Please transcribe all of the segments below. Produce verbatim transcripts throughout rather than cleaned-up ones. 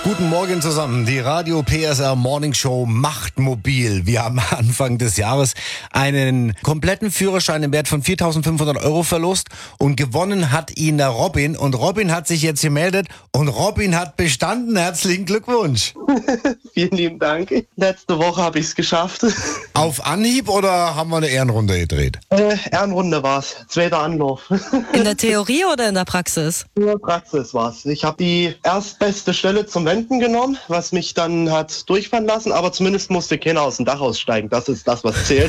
Guten Morgen zusammen. Die Radio P S R Morning Show macht mobil. Wir haben Anfang des Jahres einen kompletten Führerschein im Wert von viertausendfünfhundert Euro verlost und gewonnen hat ihn der Robin. Und Robin hat sich jetzt gemeldet und Robin hat bestanden. Herzlichen Glückwunsch. Vielen lieben Dank. Letzte Woche habe ich es geschafft. Auf Anhieb oder haben wir eine Ehrenrunde gedreht? Äh, Ehrenrunde war's. Zweiter Anlauf. In der Theorie oder in der Praxis? In der Praxis war's. Ich habe die erstbeste Stelle zum Wenden genommen, was mich dann hat durchfahren lassen, aber zumindest musste keiner aus dem Dach aussteigen. Das ist das, was zählt.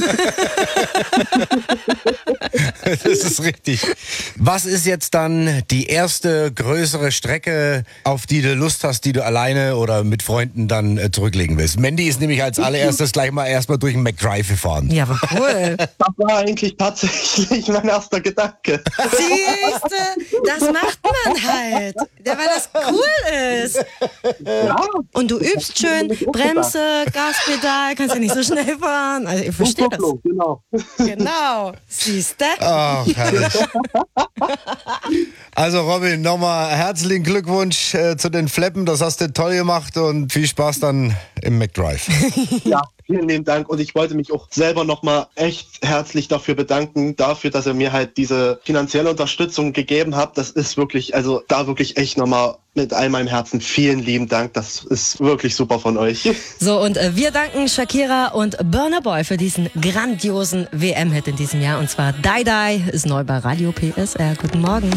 Das ist richtig. Was ist jetzt dann die erste größere Strecke, auf die du Lust hast, die du alleine oder mit Freunden dann äh, zurücklegen willst? Mandy ist nämlich als allererstes gleich mal erstmal durch den McDrive gefahren. Ja, aber cool. Das war eigentlich tatsächlich mein erster Gedanke. Siehste, das macht man halt. Ja, weil das cool ist. Ja. Und du übst schön, Bremse, Gaspedal, kannst ja nicht so schnell fahren. Also ich verstehe das. Genau. Genau. Siehste? Ach, herrlich. Also Robin, nochmal herzlichen Glückwunsch äh, zu den Fleppen. Das hast du toll gemacht und viel Spaß dann im McDrive. Ja, vielen lieben Dank. Und ich wollte mich auch selber nochmal echt herzlich dafür bedanken, dafür, dass ihr mir halt diese finanzielle Unterstützung gegeben habt. Das ist wirklich, also da wirklich echt nochmal mit all meinem Herzen vielen lieben Dank. Das ist wirklich super von euch. So, und äh, wir danken Shakira und Burna Boy für diesen grandiosen W M-Hit in diesem Jahr. Und zwar Die Die ist neu bei Radio P S R. Guten Morgen.